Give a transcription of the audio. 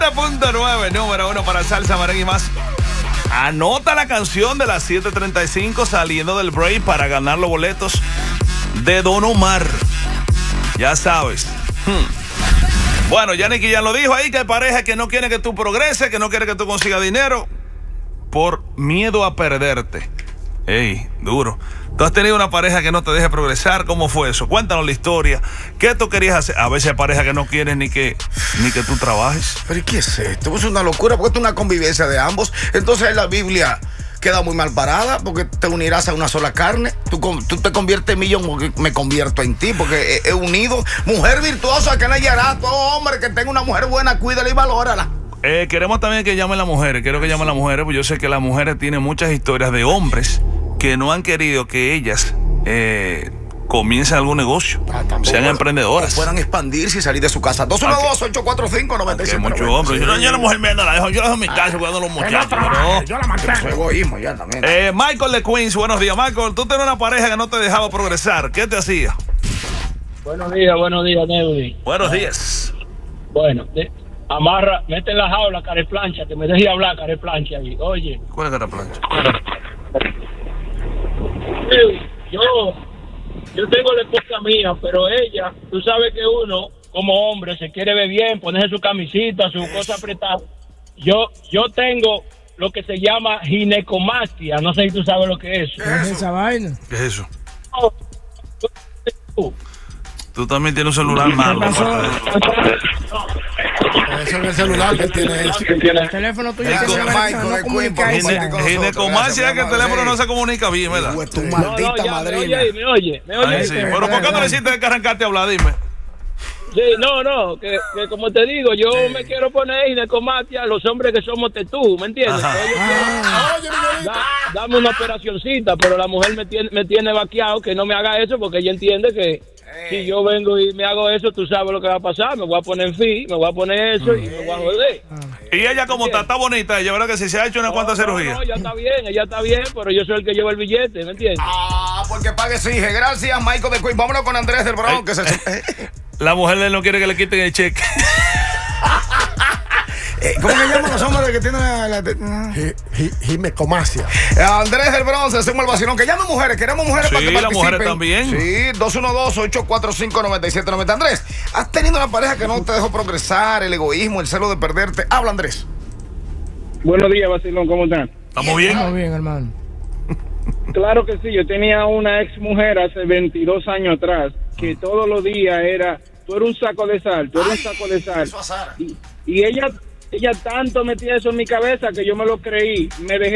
97.9, número 1 para salsa, merengue y más. Anota la canción de las 7:35 saliendo del break para ganar los boletos de Don Omar. Ya sabes. Bueno, Yannick ya lo dijo ahí, que hay parejas que no quieren que tú progreses, que no quieren que tú consigas dinero por miedo a perderte. Ey, duro. ¿Tú has tenido una pareja que no te deje progresar? ¿Cómo fue eso? Cuéntanos la historia. ¿Qué tú querías hacer? A veces hay parejas que no quieren ni que tú trabajes. ¿Pero y qué es esto? Es una locura porque esto es una convivencia de ambos. Entonces la Biblia queda muy mal parada porque te unirás a una sola carne. Tú te conviertes en mí, yo me convierto en ti porque he unido. Mujer virtuosa que no hallará. Todo hombre que tenga una mujer buena, cuídala y valórala. Queremos también que llamen las mujeres. Quiero que llamen las mujeres, porque yo sé que las mujeres tienen muchas historias de hombres que no han querido que ellas comiencen algún negocio, sean emprendedoras. O puedan expandirse y salir de su casa. 212-845-97. Muchos hombres. Yo la mujer mía no la dejo. Yo la dejo en mi casa cuidando a los muchachos. No. Yo la mantengo. Egoísmo ya también. Michael de Queens, buenos días. Michael, tú tenías una pareja que no te dejaba progresar. ¿Qué te hacía? Buenos días, Neudi. Buenos días. Bueno, amarra, mete en la jaula, careplancha, que me deje hablar, careplancha ahí. Oye. ¿Cuál es careplancha? Yo tengo la esposa mía, pero ella, tú sabes que uno, como hombre, se quiere ver bien, ponerse su camisita, su cosa apretada. Yo tengo lo que se llama ginecomastia, no sé si tú sabes lo que es. ¿Qué es esa vaina? ¿Qué es eso? Tú también tienes un celular malo. Eso es el celular que tiene eso. El teléfono tuyo ginecomastia es que el teléfono no se comunica bien, ¿verdad? Tu maldita madrina. Me oye. Sí. Pero ¿por qué no le hiciste que arrancarte a hablar? Dime. Sí, no, que como te digo, yo me quiero poner ginecomastia a los hombres que somos tetú, ¿me entiendes? Dame una operacioncita, pero la mujer me tiene vaqueado que no me haga eso porque ella entiende que si yo vengo y me hago eso, tú sabes lo que va a pasar. Me voy a poner me voy a poner eso y me voy a joder. Y ella como está bonita, ella verdad que si se ha hecho una cuantas cirugías. No, ella está bien, pero yo soy el que lleva el billete, ¿me entiendes? Porque pague exige. Gracias, Michael de Queen. Vámonos con Andrés del Bronx, que se... La mujer de él no quiere que le quiten el cheque. ¿Cómo que llaman los hombres que tienen la ginecomastia? Andrés del Bronx, hacemos el vacilón. Que llamen mujeres, queremos mujeres para que participen. Sí, las mujeres también. Sí, 212-845-9790. Andrés, ¿has tenido una pareja que no te dejó progresar, el egoísmo, el celo de perderte? Habla, Andrés. Buenos días, vacilón, ¿cómo están? ¿Estamos bien? Estamos bien, hermano. Claro que sí, yo tenía una ex mujer hace 22 años atrás que todos los días era, tú eres un saco de sal, y ella tanto metía eso en mi cabeza que yo me lo creí, me dejé